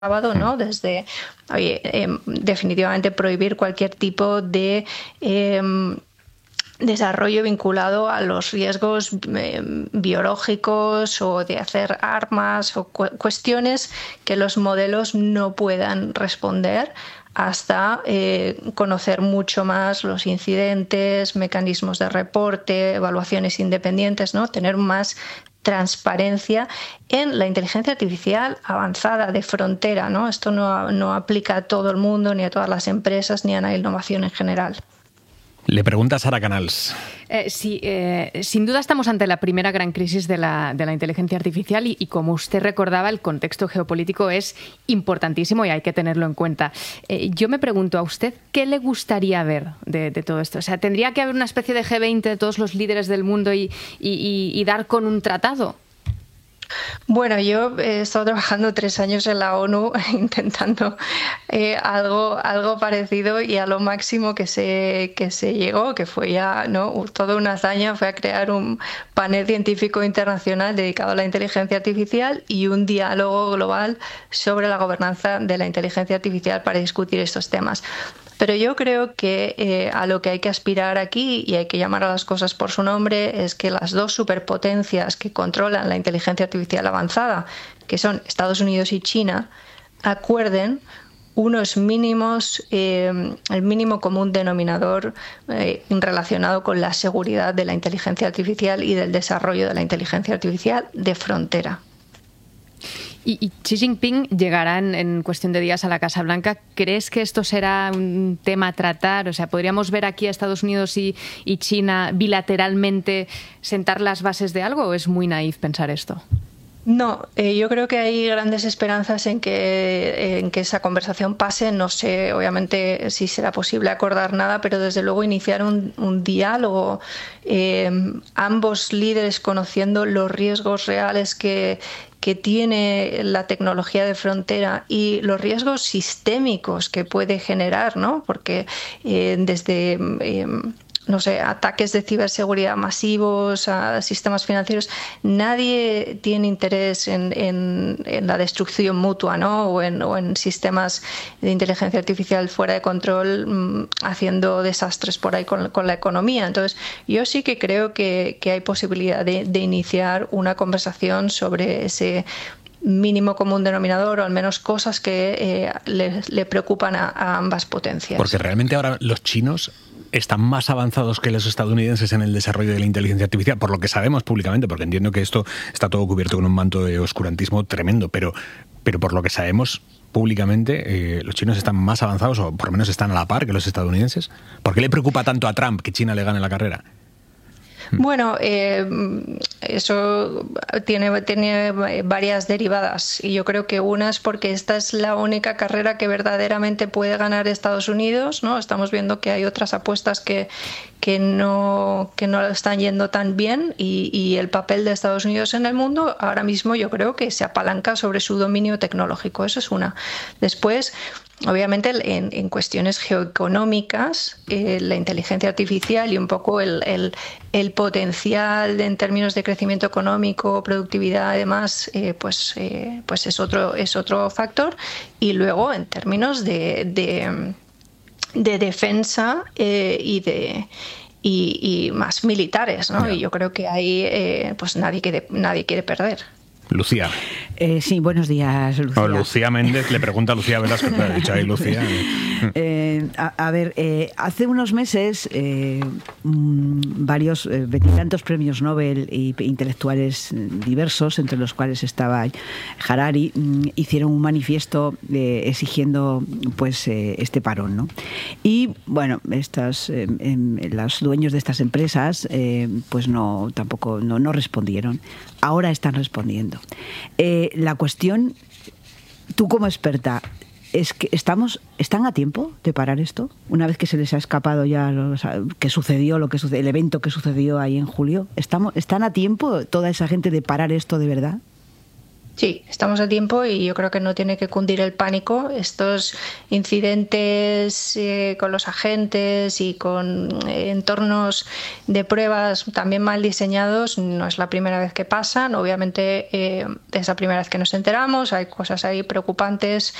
sábado, ¿no? Desde, definitivamente prohibir cualquier tipo de desarrollo vinculado a los riesgos biológicos o de hacer armas o cuestiones que los modelos no puedan responder hasta conocer mucho más los incidentes, mecanismos de reporte, evaluaciones independientes, ¿no? Tener más transparencia en la inteligencia artificial avanzada de frontera, ¿no? Esto no aplica a todo el mundo, ni a todas las empresas, ni a la innovación en general. Le pregunta Sara Canals. Sí, sin duda estamos ante la primera gran crisis de la inteligencia artificial y como usted recordaba, el contexto geopolítico es importantísimo y hay que tenerlo en cuenta. Yo me pregunto a usted, ¿qué le gustaría ver de todo esto? O sea, ¿tendría que haber una especie de G20 de todos los líderes del mundo y dar con un tratado? Bueno, yo he estado trabajando 3 años en la ONU intentando algo parecido y a lo máximo que se llegó, que fue ya, ¿no?, toda una hazaña, fue a crear un panel científico internacional dedicado a la inteligencia artificial y un diálogo global sobre la gobernanza de la inteligencia artificial para discutir estos temas. Pero yo creo que a lo que hay que aspirar aquí, y hay que llamar a las cosas por su nombre, es que las dos superpotencias que controlan la inteligencia artificial avanzada, que son Estados Unidos y China, acuerden unos mínimos, el mínimo común denominador relacionado con la seguridad de la inteligencia artificial y del desarrollo de la inteligencia artificial de frontera. Y Xi Jinping llegará en cuestión de días a la Casa Blanca. ¿Crees que esto será un tema a tratar? O sea, ¿podríamos ver aquí a Estados Unidos y China bilateralmente sentar las bases de algo o es muy naif pensar esto? No, yo creo que hay grandes esperanzas en que esa conversación pase. No sé, obviamente, si será posible acordar nada, pero desde luego iniciar un diálogo, ambos líderes conociendo los riesgos reales que tiene la tecnología de frontera y los riesgos sistémicos que puede generar, ¿no? Porque desde no sé, ataques de ciberseguridad masivos a sistemas financieros, nadie tiene interés en la destrucción mutua, ¿no? o en sistemas de inteligencia artificial fuera de control haciendo desastres por ahí con la economía. Entonces, yo sí que creo que hay posibilidad de iniciar una conversación sobre ese mínimo común denominador o al menos cosas que le preocupan a ambas potencias. Porque realmente ahora los chinos están más avanzados que los estadounidenses en el desarrollo de la inteligencia artificial, por lo que sabemos públicamente, porque entiendo que esto está todo cubierto con un manto de oscurantismo tremendo, pero por lo que sabemos públicamente, los chinos están más avanzados o por lo menos están a la par que los estadounidenses. ¿Por qué le preocupa tanto a Trump que China le gane la carrera? Bueno, eso tiene varias derivadas y yo creo que una es porque esta es la única carrera que verdaderamente puede ganar Estados Unidos, ¿no? Estamos viendo que hay otras apuestas que no están yendo tan bien y el papel de Estados Unidos en el mundo ahora mismo yo creo que se apalanca sobre su dominio tecnológico. Eso es una. Después, obviamente, en cuestiones geoeconómicas, la inteligencia artificial y un poco el potencial en términos de crecimiento económico, productividad, además, pues es otro factor. Y luego, en términos de defensa y más militares, ¿no? Y yo creo que ahí pues nadie quiere perder. Lucía. Sí, buenos días, Lucía. O Lucía Méndez le pregunta a Lucía Velasco, te ha dicho ahí Lucía. A ver, hace unos meses varios veintitantos premios Nobel e intelectuales diversos, entre los cuales estaba Harari, hicieron un manifiesto exigiendo pues este parón, ¿no? Y bueno, los dueños de estas empresas pues tampoco respondieron. Ahora están respondiendo. La cuestión, tú como experta, es que ¿están a tiempo de parar esto? Una vez que se les ha escapado ya el evento que sucedió ahí en julio, ¿están a tiempo toda esa gente de parar esto de verdad? Sí, estamos a tiempo y yo creo que no tiene que cundir el pánico. Estos incidentes con los agentes y con entornos de pruebas también mal diseñados no es la primera vez que pasan. Obviamente es la primera vez que nos enteramos, hay cosas ahí preocupantes